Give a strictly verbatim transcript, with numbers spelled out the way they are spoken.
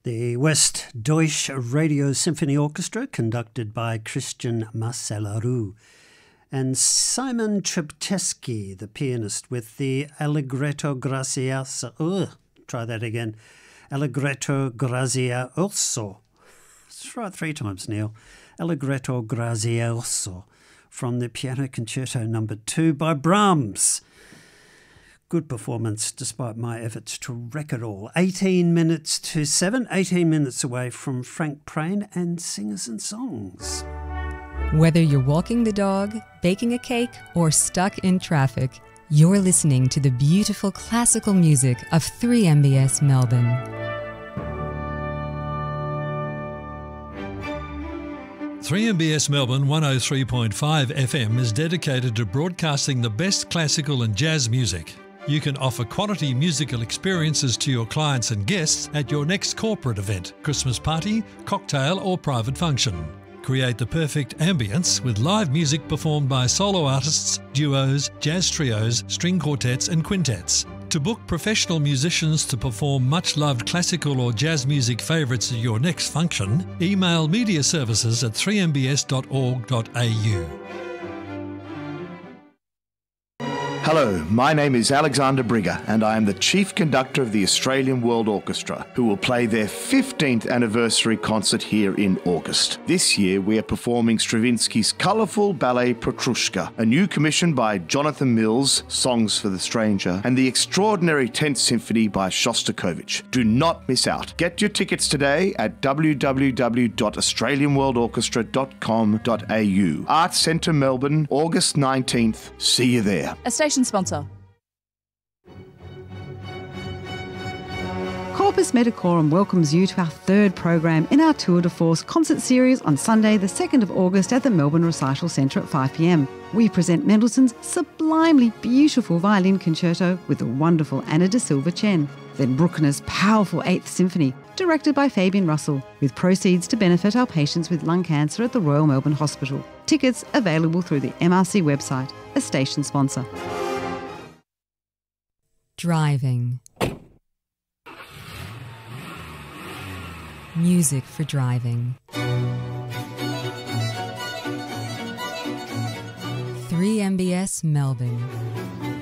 The West Deutsche Radio Symphony Orchestra, conducted by Christian Maselaru, and Simon Treptesky, the pianist, with the Allegretto Grazioso. Ugh, try that again. Allegretto Grazioso. Let's try it three times, Neil. Allegretto Grazioso from the Piano Concerto Number Two by Brahms. Good performance, despite my efforts to wreck it all. eighteen minutes to seven, eighteen minutes away from Frank Prane and Singers and Songs. Whether you're walking the dog, baking a cake, or stuck in traffic, you're listening to the beautiful classical music of three M B S Melbourne. three M B S Melbourne one oh three point five F M is dedicated to broadcasting the best classical and jazz music. You can offer quality musical experiences to your clients and guests at your next corporate event, Christmas party, cocktail or private function. Create the perfect ambience with live music performed by solo artists, duos, jazz trios, string quartets and quintets. To book professional musicians to perform much-loved classical or jazz music favourites at your next function, email media services at three m b s dot org dot a u. Hello, my name is Alexander Brigger and I am the Chief Conductor of the Australian World Orchestra, who will play their fifteenth anniversary concert here in August. This year we are performing Stravinsky's colourful ballet Petrushka, a new commission by Jonathan Mills, Songs for the Stranger, and the extraordinary tenth Symphony by Shostakovich. Do not miss out. Get your tickets today at w w w dot australian world orchestra dot com dot a u. Arts Centre Melbourne, August nineteenth. See you there. A station sponsor. Corpus Medicorum welcomes you to our third program in our Tour de Force concert series on Sunday the second of August at the Melbourne Recital Centre at five p m. We present Mendelssohn's sublimely beautiful violin concerto with the wonderful Anna da Silva Chen, then Bruckner's powerful eighth Symphony, directed by Fabian Russell, with proceeds to benefit our patients with lung cancer at the Royal Melbourne Hospital. Tickets available through the M R C website, a station sponsor. Driving. Music for driving. three M B S Melbourne.